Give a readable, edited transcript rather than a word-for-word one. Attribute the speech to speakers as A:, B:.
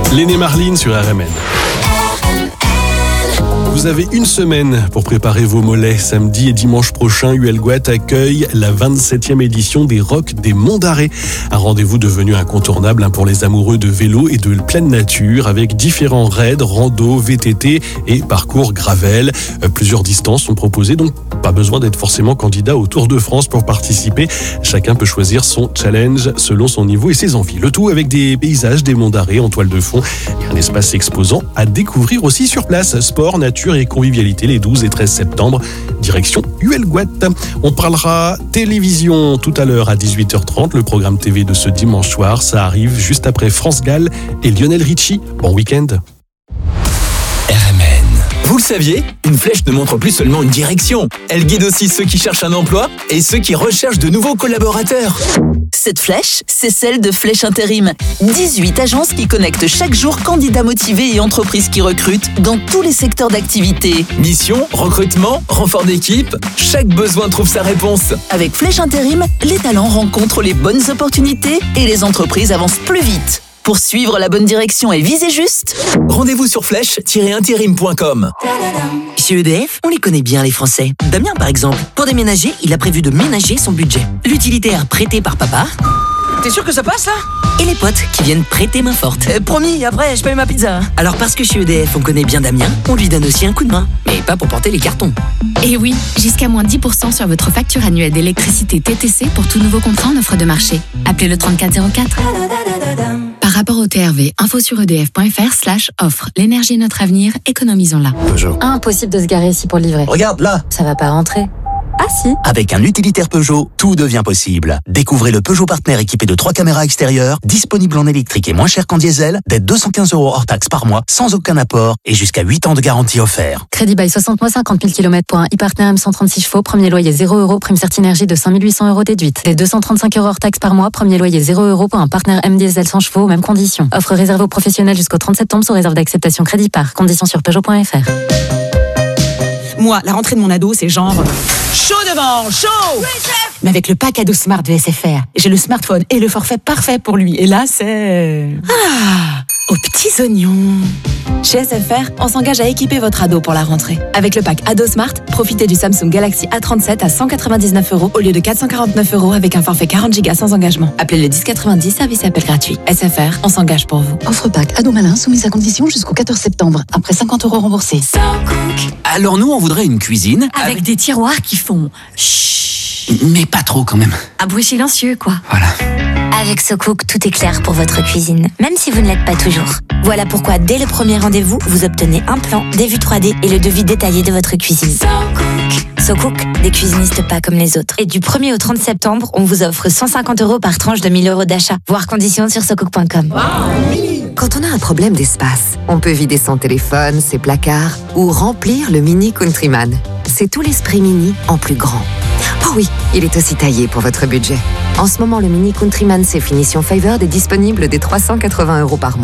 A: L'aîné Marline sur RMN. Vous avez une semaine pour préparer vos mollets. Samedi et dimanche prochain, Huelgoat accueille la 27e édition des Rocks des Monts d'Arrée. Un rendez-vous devenu incontournable pour les amoureux de vélo et de pleine nature, avec différents raids, rando, VTT et parcours gravel. Plusieurs distances sont proposées, donc pas besoin d'être forcément candidat au Tour de France pour participer. Chacun peut choisir son challenge selon son niveau et ses envies. Le tout avec des paysages des Monts d'Arrée en toile de fond et un espace exposant à découvrir aussi sur place. Sport, nature et convivialité les 12 et 13 septembre, direction Huelgoat. On parlera télévision tout à l'heure à 18h30, le programme TV de ce dimanche soir. Ça arrive juste après France Gall et Lionel Richie. Bon week-end.
B: RMN. Vous le saviez, une flèche ne montre plus seulement une direction. Elle guide aussi ceux qui cherchent un emploi et ceux qui recherchent de nouveaux collaborateurs.
C: Cette flèche, c'est celle de Flèche Intérim. 18 agences qui connectent chaque jour candidats motivés et entreprises qui recrutent dans tous les secteurs d'activité.
B: Mission, recrutement, renfort d'équipe, chaque besoin trouve sa réponse.
C: Avec Flèche Intérim, les talents rencontrent les bonnes opportunités et les entreprises avancent plus vite. Pour suivre la bonne direction et viser juste,
B: rendez-vous sur flèche-intérim.com.
D: Chez EDF, on les connaît bien les Français. Damien par exemple, pour déménager, il a prévu de ménager son budget. L'utilitaire prêté par papa.
E: T'es sûr que ça passe là?
D: Et les potes qui viennent prêter main forte.
E: Promis, après je paye ma pizza.
D: Alors parce que chez EDF on connaît bien Damien, on lui donne aussi un coup de main. Mais pas pour porter les cartons.
F: Et oui, jusqu'à moins 10% sur votre facture annuelle d'électricité TTC pour tout nouveau contrat en offre de marché. Appelez le 3404. Par rapport au TRV, info sur edf.fr/offre. L'énergie est notre avenir, économisons-la.
G: Peugeot. Impossible de se garer ici pour le livrer.
B: Regarde là.
G: Ça va pas rentrer. Ah si.
H: Avec un utilitaire Peugeot, tout devient possible. Découvrez le Peugeot Partner équipé de 3 caméras extérieures, disponible en électrique et moins cher qu'en diesel, dès 215 € hors taxe par mois, sans aucun apport et jusqu'à 8 ans de garantie offert.
G: Crédit bail 60 mois 50 000 km pour un e-Partner M136 chevaux, premier loyer 0 €, prime Certinergie de 5 800 € déduite. Dès 235 € hors taxe par mois, premier loyer 0 € pour un Partner M diesel 100 chevaux, mêmes conditions. Offre réservée aux professionnels jusqu'au 30 septembre sous réserve d'acceptation crédit par. Conditions sur Peugeot.fr.
I: Moi, la rentrée de mon ado, c'est genre chaud devant, chaud. Oui, chef. Mais avec le pack ado Smart de SFR, j'ai le smartphone et le forfait parfait pour lui. Et là, c'est aux petits oignons. Chez SFR, on s'engage à équiper votre ado pour la rentrée. Avec le pack ado Smart, profitez du Samsung Galaxy A37 à 199 € au lieu de 449 € avec un forfait 40 Go sans engagement. Appelez le 1090, service et appel gratuit. SFR, on s'engage pour vous.
J: Offre pack ado malin soumise à condition jusqu'au 14 septembre. Après 50 € remboursés.
H: Alors nous, on voudrait une cuisine
F: Avec des tiroirs qui font chut.
H: Mais pas trop quand même.
F: Un bruit silencieux, quoi.
H: Voilà.
K: Avec SoCook, tout est clair pour votre cuisine, même si vous ne l'êtes pas toujours. Voilà pourquoi, dès le premier rendez-vous, vous obtenez un plan, des vues 3D et le devis détaillé de votre cuisine. SoCook, des cuisinistes pas comme les autres. Et du 1er au 30 septembre, on vous offre 150 € par tranche de 1 000 € d'achat. Voir conditions sur SoCook.com.
L: Quand on a un problème d'espace, on peut vider son téléphone, ses placards ou remplir le Mini Countryman. C'est tout l'esprit Mini en plus grand. Oh oui, il est aussi taillé pour votre budget. En ce moment, le Mini Countryman, c'est finition Favored est disponible dès 380 € par mois.